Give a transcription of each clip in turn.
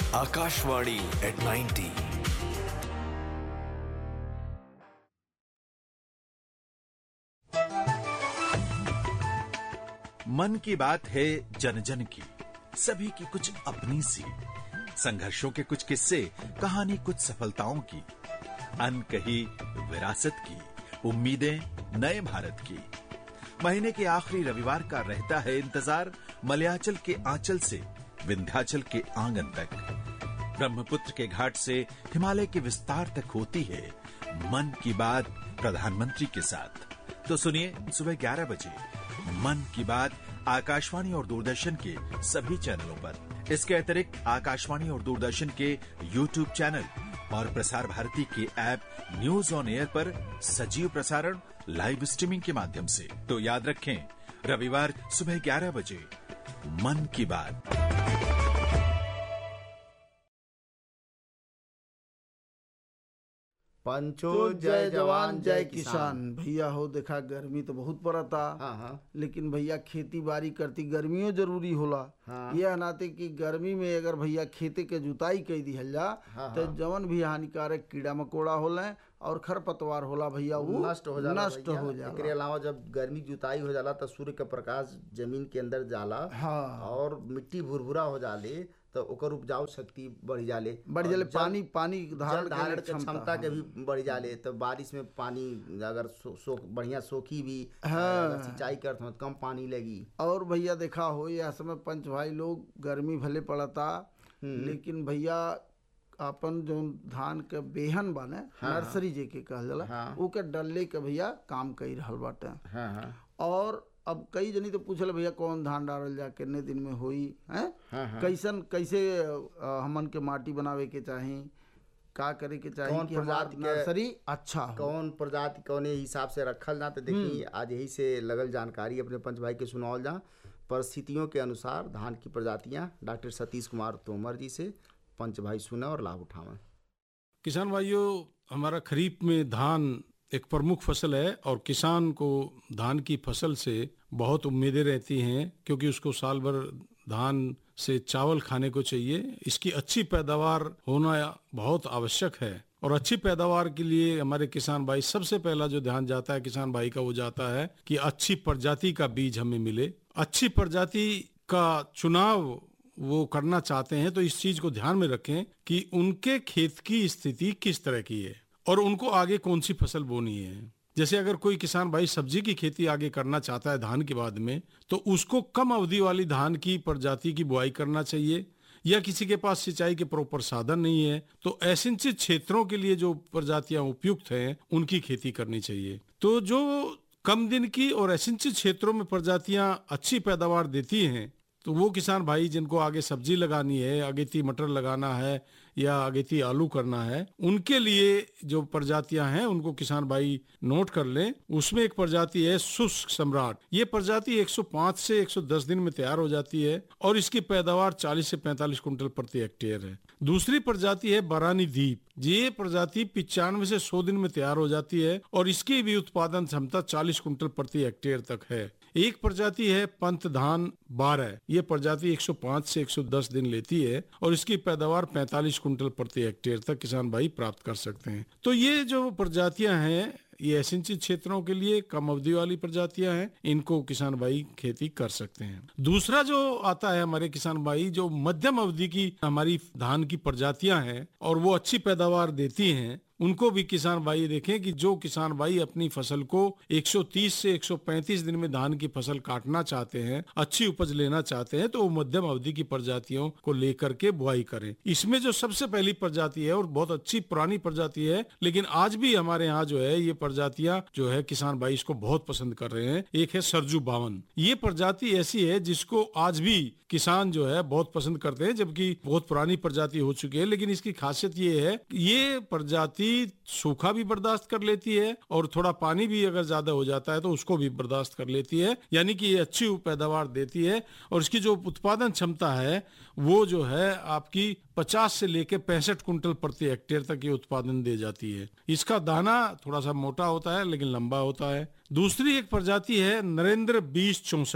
Akashvani eight 90। मन की बात है जन जन की, सभी की कुछ अपनी सी, संघर्षों के कुछ किस्से, कहानी कुछ सफलताओं की, अनकही विरासत की, उम्मीदें नए भारत की। महीने के आखिरी रविवार का रहता है इंतजार, मलयाचल के आंचल से विंध्याचल के आंगन तक, ब्रह्मपुत्र के घाट से हिमालय के विस्तार तक होती है मन की बात प्रधानमंत्री के साथ। तो सुनिए सुबह 11 बजे मन की बात आकाशवाणी और दूरदर्शन के सभी चैनलों पर। इसके अतिरिक्त आकाशवाणी और दूरदर्शन के YouTube चैनल और प्रसार भारती के ऐप न्यूज ऑन एयर पर सजीव प्रसारण लाइव स्ट्रीमिंग के माध्यम से। तो याद रखें, रविवार सुबह 11 बजे मन की बात। पंचो जय जवान जय किसान। भैया हो देखा गर्मी तो बहुत पड़ता। हाँ। लेकिन भैया खेती बाड़ी करती गर्मियों जरूरी होला। हाँ। ये नाते कि गर्मी में अगर भैया खेते के जुताई कर दी जा तो जवन भी हानिकारक कीड़ा मकोड़ा होला और खरपतवार होला भैया वो नष्ट हो जाला। एकरे अलावा जब गर्मी जुताई हो जाला तो सूर्य का प्रकाश जमीन के अंदर जाला। हाँ। और मिट्टी भुरभुरा हो जाले तो ओकर उपजाऊ शक्ति बढ़ जाले पानी धारण के क्षमता के भी बढ़ जाले। तो बारिश में पानी अगर बढ़िया सोखी भी सिंचाई करते हो तो कम पानी लगी। और भैया देखा हो यह समय पंच भाई लोग गर्मी भले पड़ता लेकिन भैया अपन जो धान के बेहन बने नर्सरी जे के कहल जाला ओके डलले के भैया काम कर रहल बाटे। और अब कई जनी तो पूछल भैया कौन धान डालल जा कितने दिन में होई है। कैसे हमन के माटी बनावे के चाही, का करे के चाही कि हमार नर्सरी अच्छा हो, कौन प्रजाति कौन हिसाब से रखल ना। तो देखिए आज यही से लगल जानकारी अपने पंच भाई के सुनावल जा। परिस्थितियों के अनुसार धान की प्रजातियां डॉक्टर सतीश कुमार तोमर जी से पंच भाई सुने और लाभ उठावें। किसान भाइयों, हमारा खरीफ में धान एक प्रमुख फसल है और किसान को धान की फसल से बहुत उम्मीदें रहती हैं क्योंकि उसको साल भर धान से चावल खाने को चाहिए। इसकी अच्छी पैदावार होना बहुत आवश्यक है और अच्छी पैदावार के लिए हमारे किसान भाई सबसे पहला जो ध्यान जाता है किसान भाई का वो जाता है कि अच्छी प्रजाति का बीज हमें मिले। अच्छी प्रजाति का चुनाव वो करना चाहते हैं तो इस चीज को ध्यान में रखें कि उनके खेत की स्थिति किस तरह की है और उनको आगे कौन सी फसल बोनी है। जैसे अगर कोई किसान भाई सब्जी की खेती आगे करना चाहता है धान के बाद में तो उसको कम अवधि वाली धान की प्रजाति की बुआई करना चाहिए। या किसी के पास सिंचाई के प्रॉपर साधन नहीं है तो असिंचित क्षेत्रों के लिए जो प्रजातियां उपयुक्त हैं उनकी खेती करनी चाहिए। तो जो कम दिन की और असिंचित क्षेत्रों में प्रजातियां अच्छी पैदावार देती हैं तो वो किसान भाई जिनको आगे सब्जी लगानी है, अगेती मटर लगाना है या अगेती आलू करना है, उनके लिए जो प्रजातियां हैं उनको किसान भाई नोट कर लें। उसमें एक प्रजाति है शुष्क सम्राट। ये प्रजाति 105 से 110 दिन में तैयार हो जाती है और इसकी पैदावार 40 से 45 कुंटल प्रति हेक्टेयर है। दूसरी प्रजाति है बरानी दीप। ये प्रजाति 95 से 100 दिन में तैयार हो जाती है और इसकी भी उत्पादन क्षमता 40 कुंटल प्रति हेक्टेयर तक है। एक प्रजाति है पंत धान 12। ये प्रजाति 105 से 110 दिन लेती है और इसकी पैदावार 45 कुंटल प्रति हेक्टेयर तक किसान भाई प्राप्त कर सकते हैं। तो ये जो प्रजातियां हैं ये असिंचित क्षेत्रों के लिए कम अवधि वाली प्रजातियां हैं, इनको किसान भाई खेती कर सकते हैं। दूसरा जो आता है हमारे किसान भाई जो मध्यम अवधि की हमारी धान की प्रजातियां हैं और वो अच्छी पैदावार देती हैं, उनको भी किसान भाई देखें कि जो किसान भाई अपनी फसल को 130 से 135 दिन में धान की फसल काटना चाहते हैं, अच्छी उपज लेना चाहते हैं तो वो मध्यम अवधि की प्रजातियों को लेकर के बुआई करें। इसमें जो सबसे पहली प्रजाति है और बहुत अच्छी पुरानी प्रजाति है लेकिन आज भी हमारे यहाँ जो है ये प्रजातियां जो है किसान भाई इसको बहुत पसंद कर रहे हैं। एक है सरजू 52। ये प्रजाति ऐसी है जिसको आज भी किसान जो है बहुत पसंद करते हैं जबकि बहुत पुरानी प्रजाति हो चुकी है। लेकिन इसकी खासियत ये है ये प्रजाति सूखा भी बर्दाश्त कर लेती है और थोड़ा पानी भी अगर ज्यादा हो जाता है तो उसको भी बर्दाश्त कर लेती है, यानी कि ये अच्छी पैदावार देती है। और इसकी जो उत्पादन क्षमता है वो जो है आपकी 50 से लेके 65 कुंटल प्रति हेक्टेयर तक ये उत्पादन दे जाती है। इसका दाना थोड़ा सा मोटा होता है लेकिन लंबा होता है। दूसरी एक प्रजाति है नरेंद्र 2064।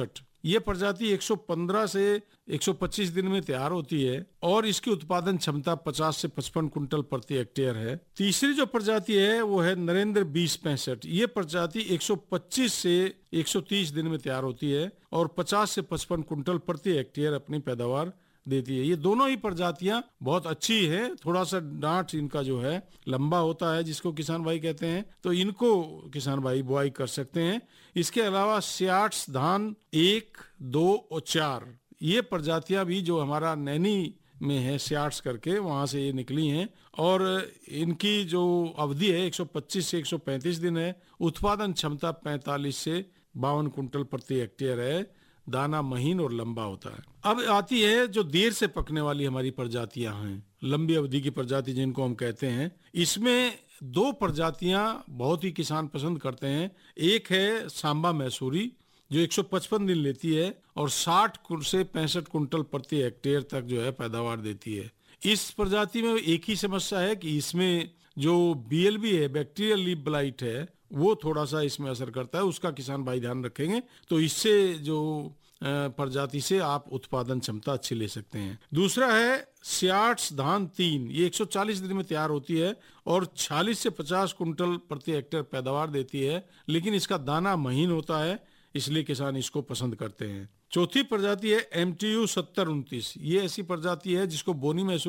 ये प्रजाति 115 से 125 दिन में तैयार होती है और इसकी उत्पादन क्षमता 50 से 55 कुंटल प्रति हेक्टेयर है। तीसरी जो प्रजाति है वो है नरेंद्र 2065। ये प्रजाति 125 से 130 दिन में तैयार होती है और 50 से 55 कुंटल प्रति हेक्टेयर अपनी पैदावार देती है। ये दोनों ही प्रजातियां बहुत अच्छी है। थोड़ा सा डांट इनका जो है लंबा होता है, जिसको किसान भाई कहते हैं, तो इनको किसान भाई बुआई कर सकते हैं। इसके अलावा 66 धान 1, 2 और 4 ये प्रजातियां भी जो हमारा नैनी में है 66 करके, वहां से ये निकली हैं और इनकी जो अवधि है 125 से 135 दिन है। उत्पादन क्षमता 45 से 52 कुंटल प्रति हेक्टेयर है। दाना महीन और लंबा होता है। अब आती है जो देर से पकने वाली हमारी प्रजातियां हैं, लंबी अवधि की प्रजाति जिनको हम कहते हैं। इसमें 2 प्रजातियां बहुत ही किसान पसंद करते हैं। एक है सांबा मैसूरी जो 155 दिन लेती है और 60 से 65 कुंटल प्रति हेक्टेयर तक जो है पैदावार देती है। इस प्रजाति में एक ही समस्या है कि इसमें जो BLB है, बैक्टीरियल लीफ ब्लाइट है, वो थोड़ा सा इसमें असर करता है। उसका किसान भाई ध्यान रखेंगे तो इससे जो प्रजाति से आप उत्पादन क्षमता अच्छी ले सकते हैं। दूसरा है 66 धान 3। ये 140 दिन में तैयार होती है और 40 से 50 कुंटल प्रति हेक्टेयर पैदावार देती है, लेकिन इसका दाना महीन होता है, इसलिए किसान इसको पसंद करते हैं। चौथी प्रजाति है MTU 7029। ये ऐसी प्रजाति है जिसको बोनी मैसूर